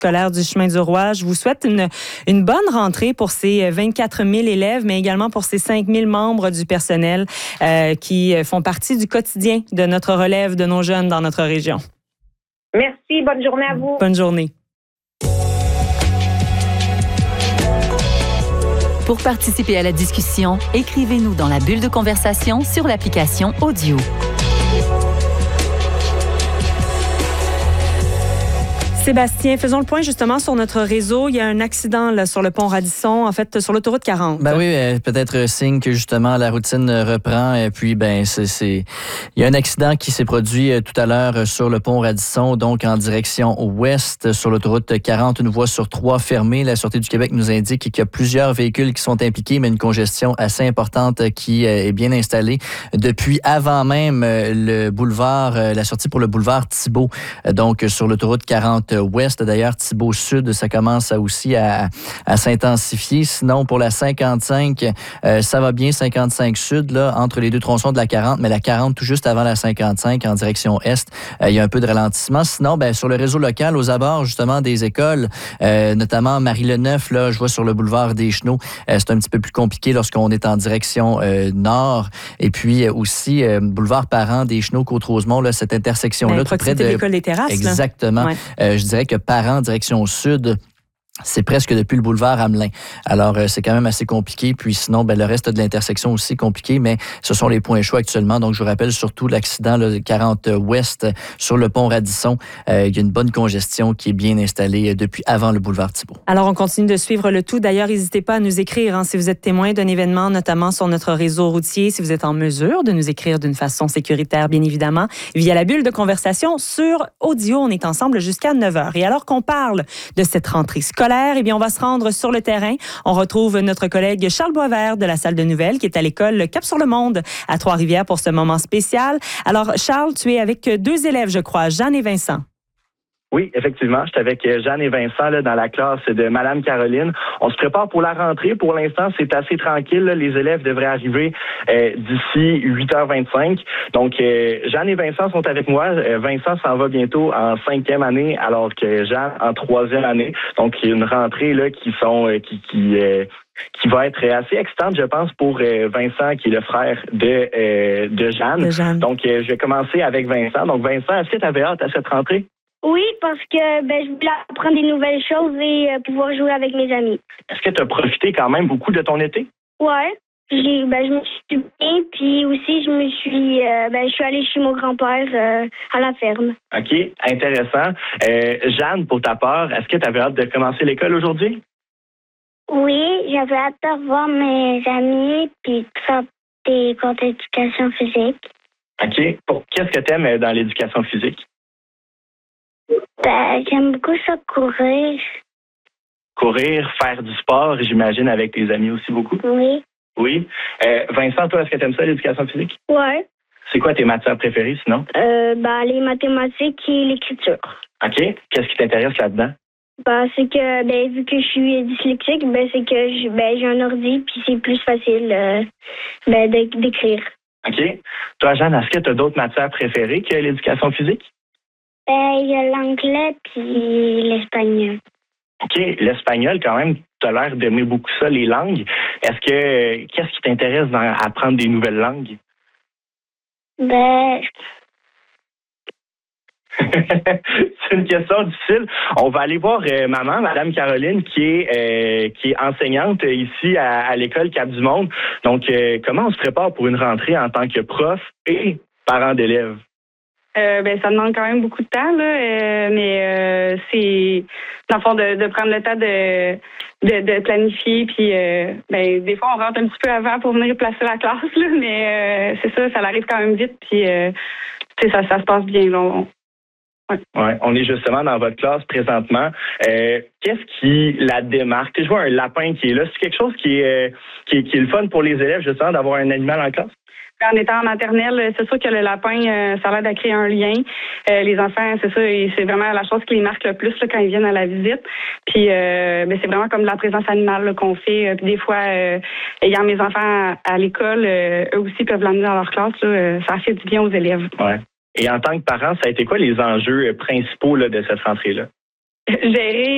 scolaire du Chemin du Roi. Je vous souhaite une bonne rentrée pour ces 24 000 élèves, mais également pour ces 5 000 membres du personnel qui font partie du quotidien de notre relève de nos jeunes dans notre région. Merci. Bonne journée à vous. Bonne journée. Pour participer à la discussion, écrivez-nous dans la bulle de conversation sur l'application Audio. Sébastien, faisons le point justement sur notre réseau. Il y a un accident là, sur le pont Radisson, en fait, sur l'autoroute 40. Ben oui, peut-être signe que justement la routine reprend. Et puis, il y a un accident qui s'est produit tout à l'heure sur le pont Radisson, donc en direction ouest sur l'autoroute 40, une voie sur 3 fermée. La Sûreté du Québec nous indique qu'il y a plusieurs véhicules qui sont impliqués, mais une congestion assez importante qui est bien installée depuis avant même le boulevard, la sortie pour le boulevard Thibault, donc sur l'autoroute 40 ouest. D'ailleurs, Thibault Sud, ça commence aussi à s'intensifier. Sinon, pour la 55, ça va bien, 55 Sud, là, entre les deux tronçons de la 40, mais la 40 tout juste avant la 55 en direction est, il y a un peu de ralentissement. Sinon, sur le réseau local, aux abords justement des écoles, notamment Marie-le-Neuf, là, je vois sur le boulevard des Chenaux, c'est un petit peu plus compliqué lorsqu'on est en direction nord. Et puis aussi, boulevard Parent des Chenaux, Côte-Rosemont, là, cette intersection-là, tout près de l'école des Terrasses. Exactement. Ouais. Je dirais que Parent, direction sud, c'est presque depuis le boulevard Hamelin. Alors, c'est quand même assez compliqué. Puis sinon, le reste de l'intersection aussi compliqué, mais ce sont les points chauds actuellement. Donc, je vous rappelle surtout l'accident 40 ouest sur le pont Radisson. Il y a une bonne congestion qui est bien installée depuis avant le boulevard Thibault. Alors, on continue de suivre le tout. D'ailleurs, n'hésitez pas à nous écrire si vous êtes témoin d'un événement, notamment sur notre réseau routier, si vous êtes en mesure de nous écrire d'une façon sécuritaire, bien évidemment, via la bulle de conversation sur Audio. On est ensemble jusqu'à 9h. Et alors qu'on parle de cette rentrée scolaire, eh bien, on va se rendre sur le terrain. On retrouve notre collègue Charles Boisvert de la salle de nouvelles qui est à l'école Cap-sur-le-Monde à Trois-Rivières pour ce moment spécial. Alors, Charles, tu es avec 2 élèves, je crois, Jeanne et Vincent. Oui, effectivement. J'étais avec Jeanne et Vincent là, dans la classe de Madame Caroline. On se prépare pour la rentrée. Pour l'instant, c'est assez tranquille. Là. Les élèves devraient arriver d'ici 8h25. Donc, Jeanne et Vincent sont avec moi. Vincent s'en va bientôt en 5e année, alors que Jeanne en 3e année. Donc, il y a une rentrée là qui va être assez excitante, je pense, pour Vincent, qui est le frère de Jeanne. Donc, je vais commencer avec Vincent. Donc, Vincent, est-ce que tu avais hâte à cette rentrée? Oui, parce que je voulais apprendre des nouvelles choses et pouvoir jouer avec mes amis. Est-ce que tu as profité quand même beaucoup de ton été? Ouais. Je me suis bien, puis aussi je suis allée chez mon grand-père à la ferme. OK, intéressant. Jeanne, pour ta part, est-ce que tu avais hâte de commencer l'école aujourd'hui? Oui, j'avais hâte de revoir mes amis puis de faire des cours d'éducation physique. OK. Qu'est-ce que tu aimes dans l'éducation physique? J'aime beaucoup ça courir. Courir, faire du sport, j'imagine, avec tes amis aussi beaucoup? Oui. Oui. Vincent, toi, est-ce que tu aimes ça, l'éducation physique? Ouais. C'est quoi tes matières préférées, sinon? Les mathématiques et l'écriture. OK. Qu'est-ce qui t'intéresse là-dedans? C'est que, vu que je suis dyslexique, c'est que j'ai un ordi, puis c'est plus facile d'écrire. OK. Toi, Jeanne, est-ce que tu as d'autres matières préférées que l'éducation physique? Il y a l'anglais puis l'espagnol. OK. L'espagnol, quand même, tu as l'air d'aimer beaucoup ça, les langues. Qu'est-ce qui t'intéresse dans apprendre des nouvelles langues? C'est une question difficile. On va aller voir maman, Madame Caroline, qui est enseignante ici à l'école Cap-du-Monde. Donc, comment on se prépare pour une rentrée en tant que prof et parent d'élèves? Ça demande quand même beaucoup de temps, là, mais c'est dans le fond de prendre le temps de planifier. Puis, des fois, on rentre un petit peu avant pour venir placer la classe, là, mais c'est ça arrive quand même vite. Puis, ça se passe bien, là. Ouais, on est justement dans votre classe présentement. Qu'est-ce qui la démarque? Je vois un lapin qui est là. C'est quelque chose qui est le fun pour les élèves, justement, d'avoir un animal en classe? En étant en maternelle, c'est sûr que le lapin, ça a l'air de créer un lien. Les enfants, c'est ça, et c'est vraiment la chose qui les marque le plus là, quand ils viennent à la visite. Puis, c'est vraiment comme de la présence animale là, qu'on fait. Puis des fois, ayant mes enfants à l'école, eux aussi peuvent l'amener dans leur classe. Là, ça fait du bien aux élèves. Ouais. Et en tant que parent, ça a été quoi les enjeux principaux là, de cette rentrée-là? Gérer